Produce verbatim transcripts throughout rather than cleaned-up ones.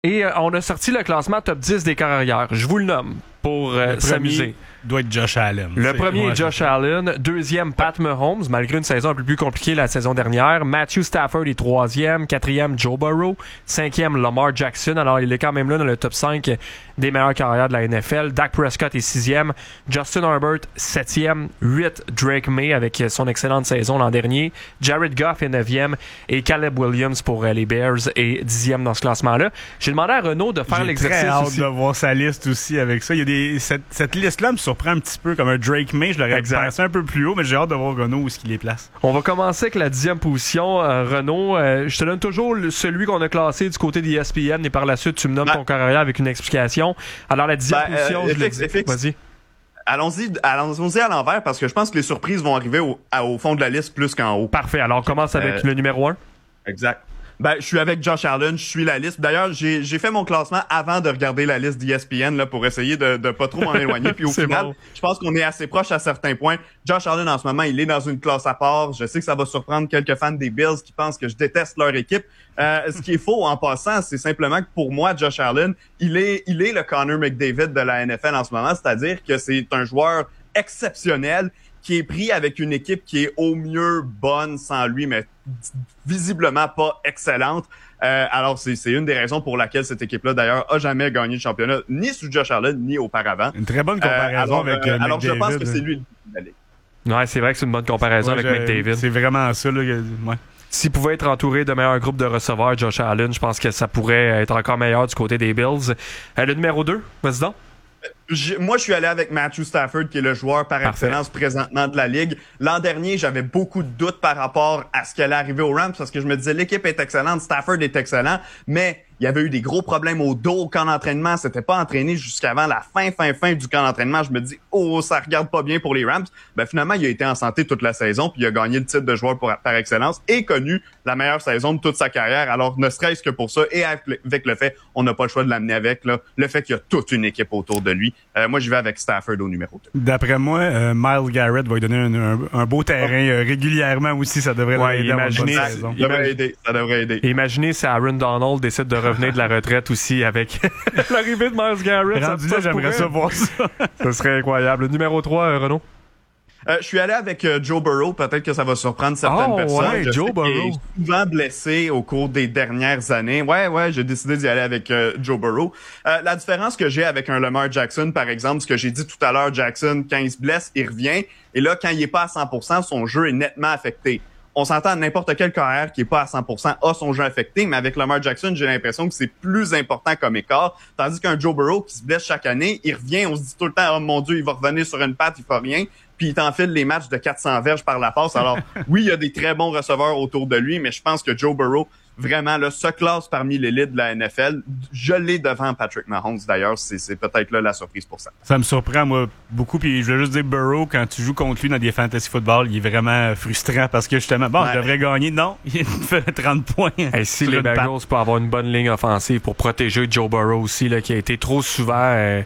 Et euh, on a sorti le classement top dix des carrières. Je vous le nomme pour euh, s'amuser. Doit être Josh Allen. Le premier est Josh Allen. Deuxième, Pat Mahomes, malgré une saison un peu plus compliquée la saison dernière. Matthew Stafford est troisième. Quatrième, Joe Burrow. Cinquième, Lamar Jackson. Alors, il est quand même là dans le top cinq des meilleures carrières de la N F L. Dak Prescott est sixième. Justin Herbert, septième. Huit, Drake May avec son excellente saison l'an dernier. Jared Goff est neuvième. Et Caleb Williams pour les Bears est dixième dans ce classement-là. J'ai demandé à Renaud de faire J'ai l'exercice très hâte aussi. de voir sa liste aussi avec ça. Il y a des, cette, cette liste-là me surprend un petit peu comme un Drake May. Je l'aurais Exact. pensé un peu plus haut, mais j'ai hâte de voir Renaud où est-ce qu'il les place. On va commencer avec la dixième position. Euh, Renaud, euh, je te donne toujours le- celui qu'on a classé du côté d'E S P N et par la suite, tu me nommes Ben, ton carrière avec une explication. Alors, la dixième Ben, position, euh, je le F X, dis. F X. Vas-y. Allons-y, allons-y à l'envers parce que je pense que les surprises vont arriver au, à- au fond de la liste plus qu'en haut. Parfait. Alors, on commence avec Euh, le numéro un. Exact. Ben, je suis avec Josh Allen, je suis la liste. D'ailleurs, j'ai, j'ai fait mon classement avant de regarder la liste d'E S P N là, pour essayer de, de pas trop m'en éloigner. Puis au C'est final, bon. je pense qu'on est assez proche à certains points. Josh Allen, en ce moment, il est dans une classe à part. Je sais que ça va surprendre quelques fans des Bills qui pensent que je déteste leur équipe. Euh, ce qui est faux en passant, c'est simplement que pour moi, Josh Allen, il est, il est le Connor McDavid de la N F L en ce moment. C'est-à-dire que c'est un joueur exceptionnel qui est pris avec une équipe qui est au mieux bonne sans lui, mais visiblement pas excellente. Euh, alors, c'est, c'est une des raisons pour laquelle cette équipe-là, d'ailleurs, a jamais gagné le championnat, ni sous Josh Allen, ni auparavant. Une très bonne comparaison Euh, alors, avec euh, euh, alors, je McDavid, pense que là. c'est lui le de la ligue. Ouais, c'est vrai que c'est une bonne comparaison Ouais, avec je- McDavid. C'est vraiment ça. Là, que- ouais. S'il pouvait être entouré de meilleurs groupes de receveurs, Josh Allen, je pense que ça pourrait être encore meilleur du côté des Bills. Euh, le numéro deux, vas-y donc. J'ai- Moi, je suis allé avec Matthew Stafford, qui est le joueur par Parfait. excellence présentement de la Ligue. L'an dernier, j'avais beaucoup de doutes par rapport à ce qui allait arriver aux Rams parce que je me disais, l'équipe est excellente, Stafford est excellent, mais il y avait eu des gros problèmes au dos au camp d'entraînement. C'était pas entraîné jusqu'avant la fin, fin, fin du camp d'entraînement. Je me dis, oh, ça regarde pas bien pour les Rams. Ben, finalement, il a été en santé toute la saison puis il a gagné le titre de joueur pour- par excellence et connu la meilleure saison de toute sa carrière. Alors, ne serait-ce que pour ça et avec le, avec le fait, on n'a pas le choix de l'amener avec, là, le fait qu'il y a toute une équipe autour de lui. Euh, moi, je vais avec Stafford au numéro deux. D'après moi, euh, Myles Garrett va lui donner un, un, un beau terrain euh, régulièrement aussi. Ça devrait Ouais, l'aider à avoir une bonne imaginez- saison. Ça devrait aider. Ça devrait aider. Et imaginez si Aaron Donald décide de revenir de la retraite aussi avec l'arrivée de Myles Garrett. Rendu ça, là, ça j'aimerais pourrait. ça voir ça. Ça serait incroyable. Le numéro trois, euh, Renaud. Euh, je suis allé avec euh, Joe Burrow. Peut-être que ça va surprendre certaines Oh, personnes. ouais, Je Joe sais qu'il Burrow. est souvent blessé au cours des dernières années. Ouais, ouais, j'ai décidé d'y aller avec euh, Joe Burrow. Euh, la différence que j'ai avec un Lamar Jackson, par exemple, ce que j'ai dit tout à l'heure, Jackson, quand il se blesse, il revient. Et là, quand il est pas à cent pour cent, son jeu est nettement affecté. On s'entend à n'importe quel carrière qui est pas à cent pour cent a son jeu affecté, mais avec Lamar Jackson, j'ai l'impression que c'est plus important comme écart. Tandis qu'un Joe Burrow qui se blesse chaque année, il revient, on se dit tout le temps, oh mon Dieu, il va revenir sur une patte, il fait rien. Puis il t'enfile les matchs de quatre cents verges par la passe. Alors, oui, il y a des très bons receveurs autour de lui, mais je pense que Joe Burrow, vraiment, là, se classe parmi l'élite de la N F L. Je l'ai devant Patrick Mahomes, d'ailleurs. C'est, c'est peut-être là la surprise pour ça. Ça me surprend, moi, beaucoup. Puis je veux juste dire, Burrow, quand tu joues contre lui dans des fantasy football, il est vraiment frustrant parce que justement, bon, Ouais. je devrais gagner. Non, il fait trente points. Et si sur les une patte. Bengals peuvent avoir une bonne ligne offensive pour protéger Joe Burrow aussi, là, qui a été trop souvent euh,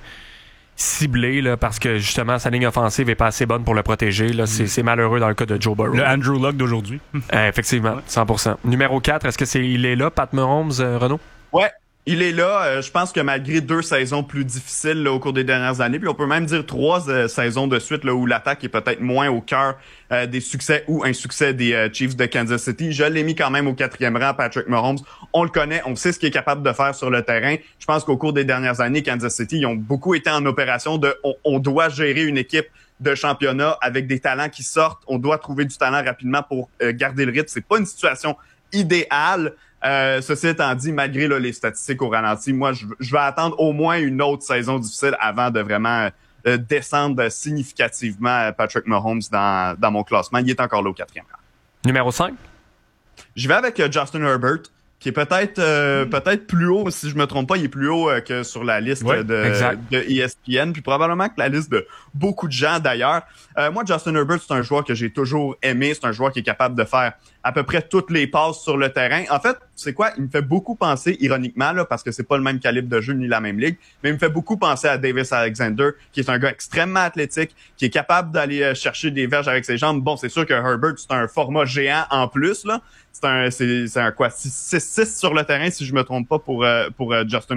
ciblé là, parce que justement sa ligne offensive est pas assez bonne pour le protéger. Là. C'est, c'est malheureux dans le cas de Joe Burrow. Le Andrew Luck d'aujourd'hui. Euh, effectivement, cent pour cent. Numéro quatre, est-ce que c'est il est là, Pat Mahomes, euh, Renaud? Ouais. Il est là, euh, je pense que malgré deux saisons plus difficiles là, au cours des dernières années, puis on peut même dire trois euh, saisons de suite là, où l'attaque est peut-être moins au cœur euh, des succès ou insuccès des euh, Chiefs de Kansas City. Je l'ai mis quand même au quatrième rang, Patrick Mahomes. On le connaît, on sait ce qu'il est capable de faire sur le terrain. Je pense qu'au cours des dernières années, Kansas City, ils ont beaucoup été en opération de on, on doit gérer une équipe de championnat avec des talents qui sortent. On doit trouver du talent rapidement pour euh, garder le rythme. C'est pas une situation idéale. Euh, ceci étant dit, malgré là, les statistiques au ralenti, moi, je, je vais attendre au moins une autre saison difficile avant de vraiment euh, descendre significativement Patrick Mahomes dans, dans mon classement. Il est encore là au quatrième rang. Numéro cinq? Je vais avec euh, Justin Herbert, qui est peut-être euh, peut-être plus haut, si je me trompe pas, il est plus haut euh, que sur la liste Ouais, de, exact. de E S P N, puis probablement que la liste de beaucoup de gens d'ailleurs. Euh, moi, Justin Herbert, c'est un joueur que j'ai toujours aimé, c'est un joueur qui est capable de faire à peu près toutes les passes sur le terrain. En fait, c'est quoi? Il me fait beaucoup penser, ironiquement, là, parce que c'est pas le même calibre de jeu ni la même ligue, mais il me fait beaucoup penser à Davis Alexander, qui est un gars extrêmement athlétique, qui est capable d'aller chercher des verges avec ses jambes. Bon, c'est sûr que Herbert, c'est un format géant en plus, là. C'est un, c'est, c'est un quoi? six six sur le terrain, si je me trompe pas, pour, pour Justin